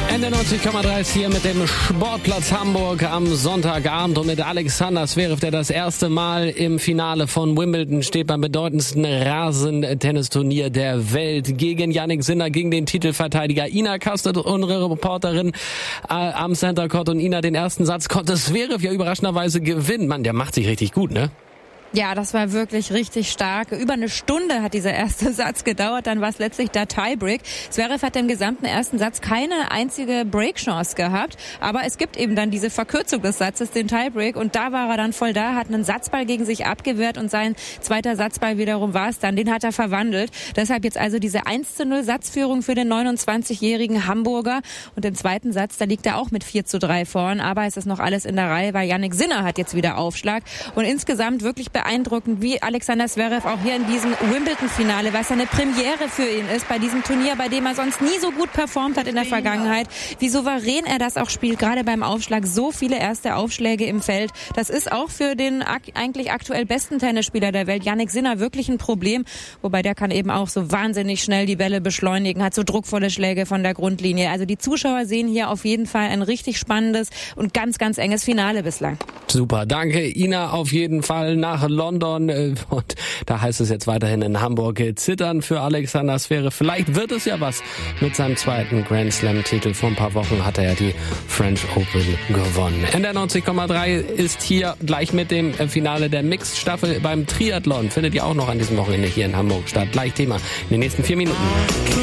Ende 90,3 ist hier mit dem Sportplatz Hamburg am Sonntagabend und mit Alexander Zverev, der das erste Mal im Finale von Wimbledon steht, beim bedeutendsten Rasentennisturnier der Welt, gegen Jannik Sinner, gegen den Titelverteidiger. Ina Kastet, unsere Reporterin am Center Court, und Ina, den ersten Satz konnte Zverev ja überraschenderweise gewinnen. Mann, der macht sich richtig gut, ne? Ja, das war wirklich richtig stark. Über eine Stunde hat dieser erste Satz gedauert, dann war es letztlich der Tiebreak. Zverev hat im gesamten ersten Satz keine einzige Breakchance gehabt, aber es gibt eben dann diese Verkürzung des Satzes, den Tiebreak, und da war er dann voll da, hat einen Satzball gegen sich abgewehrt und sein zweiter Satzball wiederum war es dann, den hat er verwandelt. Deshalb jetzt also diese 1:0 Satzführung für den 29-jährigen Hamburger, und im zweiten Satz, da liegt er auch mit 4:3 vorn, aber es ist noch alles in der Reihe, weil Jannik Sinner hat jetzt wieder Aufschlag, und insgesamt wirklich beeindruckend, wie Alexander Zverev auch hier in diesem Wimbledon-Finale, was ja eine Premiere für ihn ist, bei diesem Turnier, bei dem er sonst nie so gut performt hat in der Vergangenheit, wie souverän er das auch spielt, gerade beim Aufschlag, so viele erste Aufschläge im Feld. Das ist auch für den eigentlich aktuell besten Tennisspieler der Welt, Jannik Sinner, wirklich ein Problem, wobei der kann eben auch so wahnsinnig schnell die Bälle beschleunigen, hat so druckvolle Schläge von der Grundlinie. Also die Zuschauer sehen hier auf jeden Fall ein richtig spannendes und ganz, ganz enges Finale bislang. Super, danke Ina, auf jeden Fall nach London, und da heißt es jetzt weiterhin in Hamburg zittern für Alexander Zverev. Vielleicht wird es ja was mit seinem zweiten Grand Slam-Titel. Vor ein paar Wochen hat er ja die French Open gewonnen. NDR 90,3 ist hier gleich mit dem Finale der Mixed-Staffel beim Triathlon. Findet ihr auch noch an diesem Wochenende hier in Hamburg statt. Gleich Thema in den nächsten 4 Minuten.